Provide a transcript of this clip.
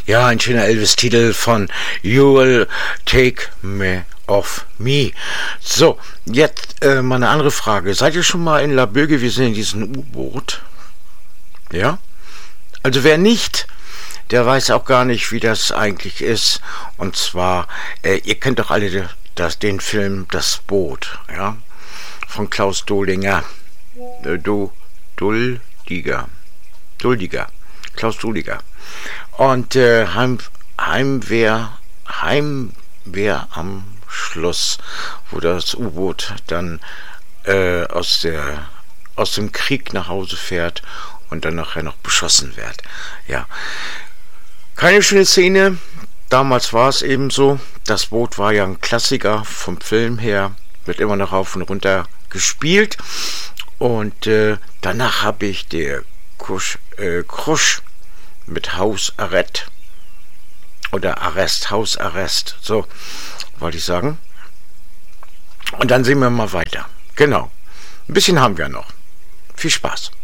Ja, ein schöner Elvis-Titel von You Will Take Me Off Me. So, jetzt mal eine andere Frage. Seid ihr schon mal in Laboe gewesen in diesem U-Boot? Ja? Also wer nicht, der weiß auch gar nicht, wie das eigentlich ist. Und zwar, ihr kennt doch alle den Film Das Boot, ja? Von Klaus Doldinger. Duldiger. Klaus Duldiger. Und Heimwehr am Schluss, wo das U-Boot dann aus dem Krieg nach Hause fährt und dann nachher noch beschossen wird. Ja. Keine schöne Szene. Damals war es eben so. Das Boot war ja ein Klassiker vom Film her. Wird immer noch rauf und runter gespielt. Und danach habe ich der Krusch mit Hausarrest oder Hausarrest, so wollte ich sagen. Und dann sehen wir mal weiter. Genau. Ein bisschen haben wir noch. Viel Spaß.